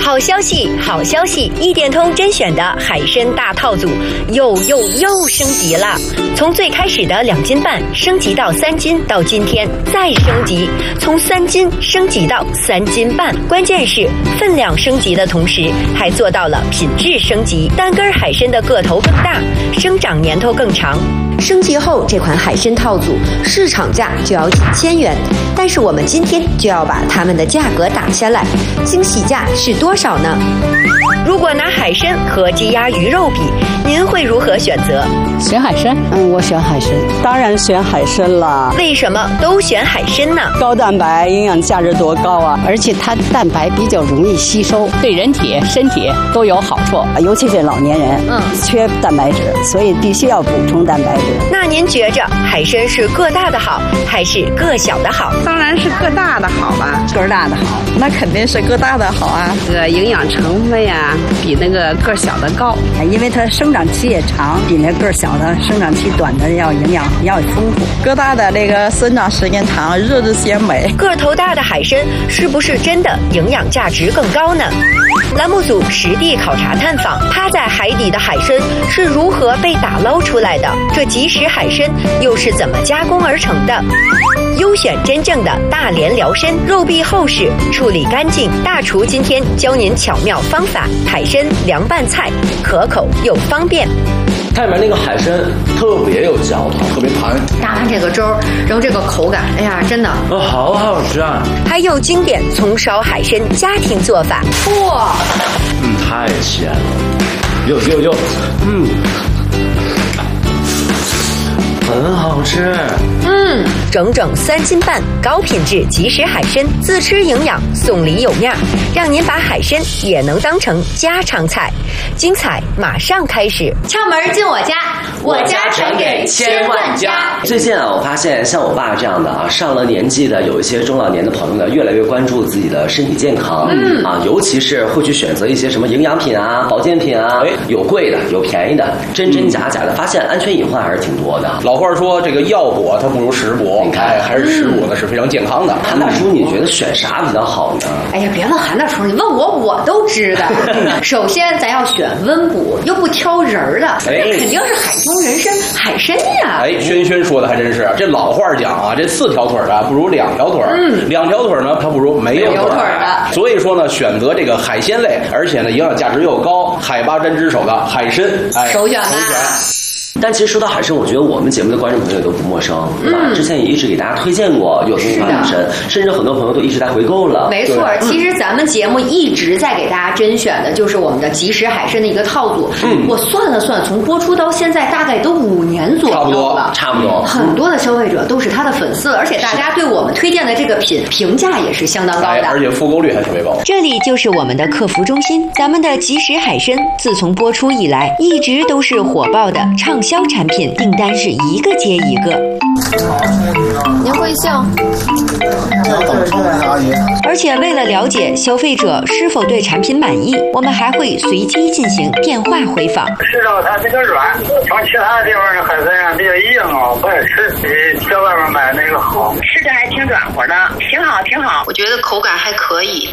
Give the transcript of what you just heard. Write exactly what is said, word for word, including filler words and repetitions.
好消息，好消息！一点通甄选的海参大套组又又又升级了，从最开始的两斤半升级到三斤，到今天再升级，从三斤升级到三斤半。关键是分量升级的同时，还做到了品质升级，单根海参的个头更大，生长年头更长。升级后，这款海参套组市场价就要几千元，但是我们今天就要把它们的价格打下来，惊喜价是多少呢？如果拿海参和鸡鸭鱼肉比，您会如何选择？ 选海参。 嗯，我选海参，当然选海参了。 为什么都选海参呢？ 高蛋白，营养价值多高啊！ 而且它蛋白比较容易吸收，对人体身体都有好处， 尤其是老年人，嗯，缺蛋白质，所以必须要补充蛋白质。 那您觉着海参是个大的好，还是个小的好？ 当然是个大的好吧， 个大的好， 那肯定是个大的好啊。这个营养成分呀，比那个个小的高， 因为它生长期也长，比那个小的生长期短的要营养要丰富。 个大的这个生长时间长，日子鲜美。 个头大的海参是不是真的营养价值更高呢？栏目组实地考察探访，趴在海底的海参是如何被打捞出来的？这即食海参又是怎么加工而成的？优选真正的大连辽参，肉壁厚实，处理干净。大厨今天教您巧妙方法，海参凉拌菜，可口又方便。 它里面那个海参特别有嚼头，特别弹， 搭完这个粥，然后这个口感，哎呀，真的， 哦，好好吃啊！ 还有经典葱烧海参家庭做法， 哇， 嗯，太鲜了，有有有，嗯，很好吃。 嗯，整整三斤半，高品质即食海参，自吃营养，送礼有面，让您把海参也能当成家常菜。精彩马上开始， 敲门进我家，我家传给千万家。 最近啊，我发现像我爸这样的啊，上了年纪的，有一些中老年的朋友呢，越来越关注自己的身体健康，嗯啊，尤其是会去选择一些什么营养品啊、保健品啊，哎，有贵的，有便宜的，真真假假的，发现安全隐患还是挺多的。 老话说，这个药补它不如食补，你看，还是食补呢是非常健康的。 韩大叔，你觉得选啥比较好呢？ 哎呀，别问韩大叔，你问我我都知道。首先，咱要选温补又不挑人儿的，那肯定是海中人参海参呀。 哎，轩轩说的还真是，这老话讲啊，这四条腿的不如两条腿，嗯，两条腿呢它不如没有腿的。所以说呢，选择这个海鲜类，而且呢营养价值又高，海拔针之首的海参，哎， 首选啦。 但其实说到海参，我觉得我们节目的观众朋友都不陌生，对吧？嗯、之前也一直给大家推荐过有东方海参，甚至很多朋友都一直在回购了。 没错，其实咱们节目一直在给大家甄选的就是我们的即食海参的一个套组。嗯，我算了算，从播出到现在大概都五年左右了， 差不多。 很多的消费者都是他的粉丝，而且大家对我们推荐的这个品评价也是相当高的， 哎、而且复购率还特别高。 这里就是我们的客服中心，咱们的即食海参自从播出以来，一直都是火爆的畅销产品，订单是一个接一个。 您贵姓？ 而且为了了解消费者是否对产品满意，我们还会随机进行电话回访。 吃到它比较软，从其他地方的海参啊比较硬啊，不爱吃，比在外面买那个好。 吃的还挺软和的，挺好挺好，我觉得口感还可以。